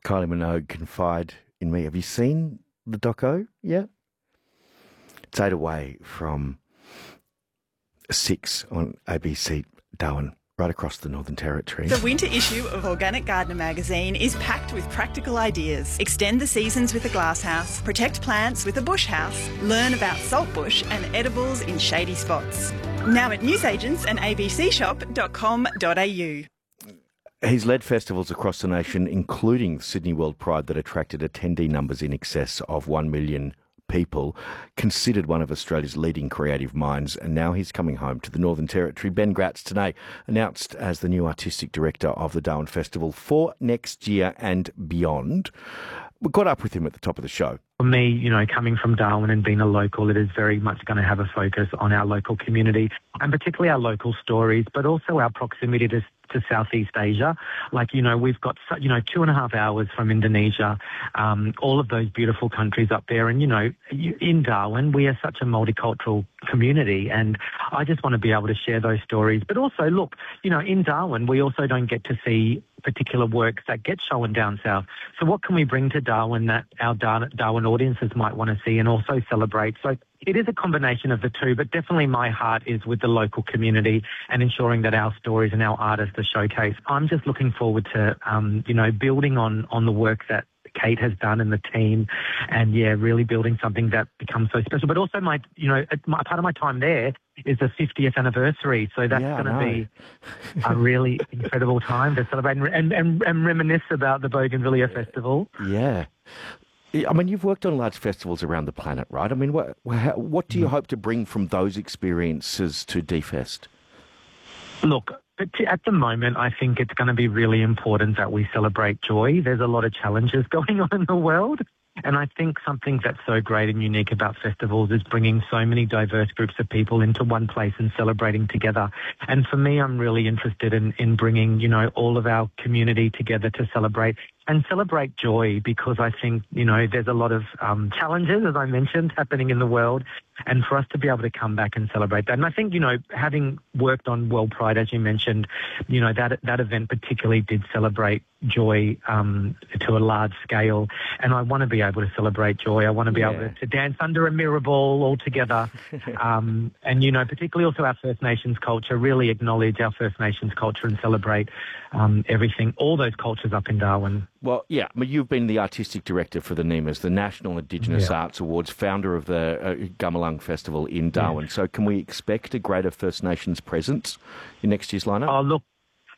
Kylie Minogue, Confide in Me. Have you seen the doco yet? It's 8 away from 6 on ABC Darwin, right across the Northern Territory. The winter issue of Organic Gardener magazine is packed with practical ideas. Extend the seasons with a glasshouse, protect plants with a bush house, learn about saltbush and edibles in shady spots. Now at newsagents and abcshop.com.au. He's led festivals across the nation, including Sydney World Pride, that attracted attendee numbers in excess of 1 million people, considered one of Australia's leading creative minds, and now he's coming home to the Northern Territory. Ben Gratz today announced as the new artistic director of the Darwin Festival for next year and beyond. We got up with him at the top of the show. For me, coming from Darwin and being a local, it is very much going to have a focus on our local community and particularly our local stories, but also our proximity to Southeast Asia. We've got, 2.5 hours from Indonesia, all of those beautiful countries up there. And, in Darwin, we are such a multicultural community, and I just want to be able to share those stories. But also, look, in Darwin, we also don't get to see particular works that get shown down south. So what can we bring to Darwin that our Darwin audiences might want to see and also celebrate? So it is a combination of the two, but definitely my heart is with the local community and ensuring that our stories and our artists are showcased. I'm just looking forward to, building on the work that Kate has done and the team, and really building something that becomes so special. But also part of my time there is the 50th anniversary, so that's going to be a really incredible time to celebrate and reminisce about the Bougainvillea Festival. Yeah. I mean, you've worked on large festivals around the planet, right? I mean, what do you hope to bring from those experiences to DFest? Look, at the moment, I think it's going to be really important that we celebrate joy. There's a lot of challenges going on in the world. And I think something that's so great and unique about festivals is bringing so many diverse groups of people into one place and celebrating together. And for me, I'm really interested in bringing, all of our community together to celebrate joy, because I think, there's a lot of challenges, as I mentioned, happening in the world, and for us to be able to come back and celebrate that. And I think, having worked on World Pride, as you mentioned, that event particularly did celebrate joy to a large scale, and I want to be able to celebrate joy. I want to be able to dance under a mirror ball all together, and, particularly also our First Nations culture, really acknowledge our First Nations culture and celebrate everything, all those cultures up in Darwin. Well, yeah, I mean, you've been the artistic director for the NIMAs, the National Indigenous Arts Awards, founder of the Gumalung Festival in Darwin. So can we expect a greater First Nations presence in next year's lineup? Oh, look,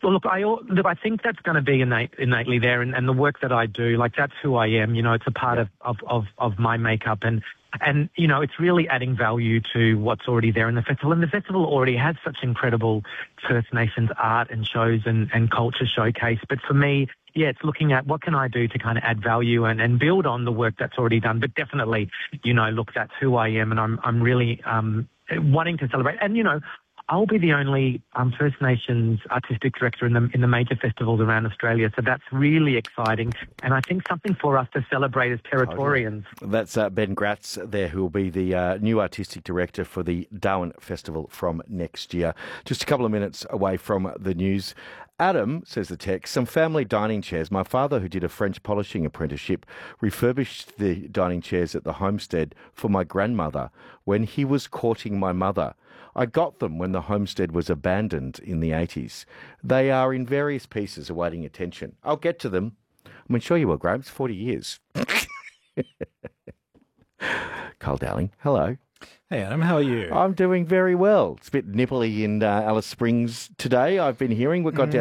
I think that's going to be innately there, and the work that I do, that's who I am. It's a part of my makeup, and it's really adding value to what's already there in the festival. And the festival already has such incredible First Nations art and shows and culture showcase. But for me, it's looking at what can I do to kind of add value and build on the work that's already done. But definitely, that's who I am, and I'm really wanting to celebrate. And I'll be the only First Nations artistic director in the major festivals around Australia, so that's really exciting, and I think something for us to celebrate as Territorians. That's Ben Gratz there, who will be the new artistic director for the Darwin Festival from next year. Just a couple of minutes away from the news. Adam, says the text, some family dining chairs. My father, who did a French polishing apprenticeship, refurbished the dining chairs at the homestead for my grandmother when he was courting my mother. I got them when the homestead was abandoned in the 80s. They are in various pieces awaiting attention. I'll get to them. I mean, sure you will, Grabs. 40 years. Carl Dowling, hello. Hey, Adam, how are you? I'm doing very well. It's a bit nipply in Alice Springs today, I've been hearing. We've got